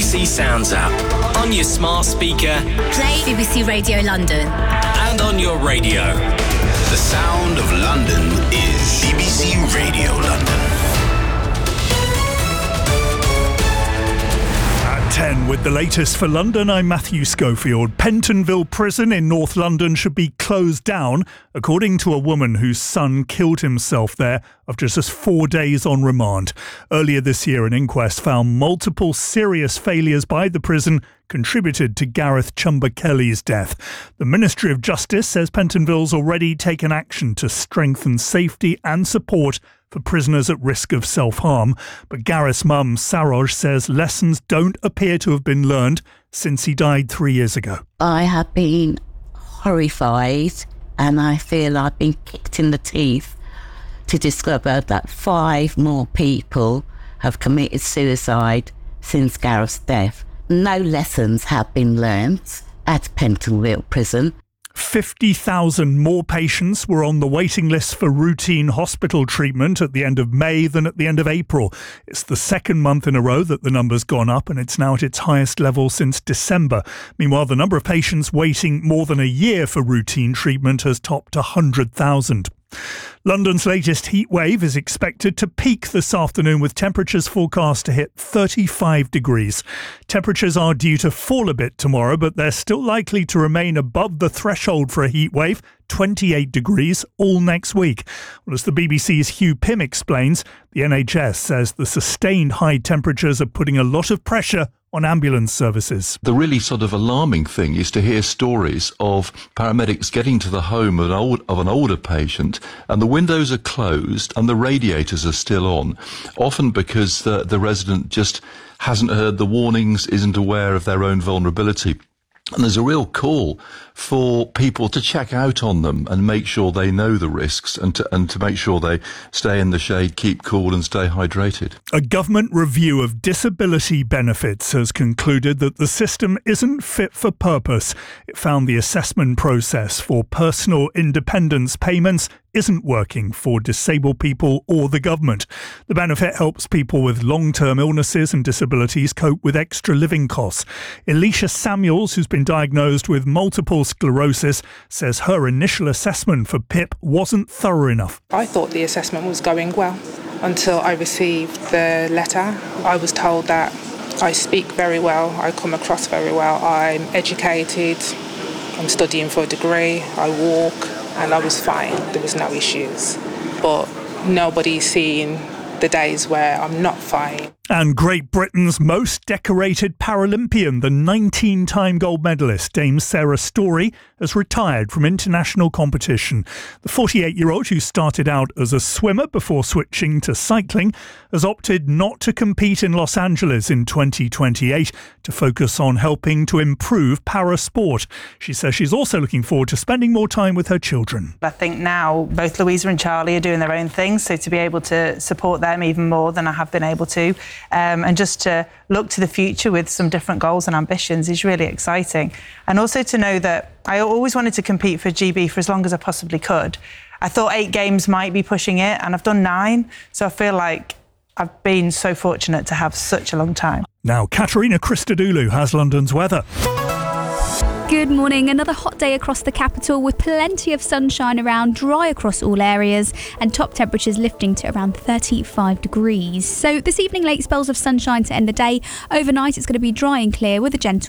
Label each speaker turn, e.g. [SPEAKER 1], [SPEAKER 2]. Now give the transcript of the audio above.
[SPEAKER 1] BBC Sounds app, on your smart speaker,
[SPEAKER 2] play BBC Radio London,
[SPEAKER 1] and on your radio.
[SPEAKER 3] The sound of London is BBC Radio London.
[SPEAKER 4] At 10 with the latest for London, I'm Matthew Schofield. Pentonville Prison in North London should be closed down, according to a woman whose son killed himself there after just 4 days on remand. Earlier this year, an inquest found multiple serious failures by the prison contributed to Gareth Chumba Kelly's death. The Ministry of Justice says Pentonville's already taken action to strengthen safety and support for prisoners at risk of self-harm. But Gareth's mum, Saroj, says lessons don't appear to have been learned since he died 3 years ago.
[SPEAKER 5] I have been horrified and I feel I've been kicked in the teeth to discover that 5 more people have committed suicide since Gareth's death. No lessons have been learnt at Pentonville Prison.
[SPEAKER 4] 50,000 more patients were on the waiting list for routine hospital treatment at the end of May than at the end of April. It's the second month in a row that the number's gone up, and it's now at its highest level since December. Meanwhile, the number of patients waiting more than a year for routine treatment has topped 100,000. London's latest heat wave is expected to peak this afternoon, with temperatures forecast to hit 35 degrees. Temperatures are due to fall a bit tomorrow, but they're still likely to remain above the threshold for a heat wave, 28 degrees, all next week. Well, as the BBC's Hugh Pym explains, the NHS says the sustained high temperatures are putting a lot of pressure on ambulance services.
[SPEAKER 6] The really sort of alarming thing is to hear stories of paramedics getting to the home of an older patient and the windows are closed and the radiators are still on, often because the resident just hasn't heard the warnings, isn't aware of their own vulnerability. And there's a real call for people to check out on them and make sure they know the risks and to make sure they stay in the shade, keep cool and stay hydrated.
[SPEAKER 4] A government review of disability benefits has concluded that the system isn't fit for purpose. It found the assessment process for personal independence payments isn't working for disabled people or the government. The benefit helps people with long-term illnesses and disabilities cope with extra living costs. Elisha Samuels, who's been diagnosed with multiple sclerosis, says her initial assessment for PIP wasn't thorough enough.
[SPEAKER 7] I thought the assessment was going well until I received the letter. I was told that I speak very well, I come across very well, I'm educated, I'm studying for a degree, I walk, and I was fine, there was no issues. But nobody's seen the days where I'm not fine.
[SPEAKER 4] And Great Britain's most decorated Paralympian, the 19-time gold medalist Dame Sarah Storey, has retired from international competition. The 48-year-old, who started out as a swimmer before switching to cycling, has opted not to compete in Los Angeles in 2028 to focus on helping to improve para-sport. She says she's also looking forward to spending more time with her children.
[SPEAKER 8] I think now both Louisa and Charlie are doing their own things, so to be able to support them even more than I have been able to, and just to look to the future with some different goals and ambitions is really exciting. And also to know that I always wanted to compete for GB for as long as I possibly could. I thought 8 games might be pushing it, and I've done 9, so I feel like I've been so fortunate to have such a long time.
[SPEAKER 4] Now, Katerina Christodoulou has London's weather.
[SPEAKER 9] Good morning. Another hot day across the capital with plenty of sunshine around, dry across all areas and top temperatures lifting to around 35 degrees. So this evening, late spells of sunshine to end the day. Overnight, it's going to be dry and clear with a gentle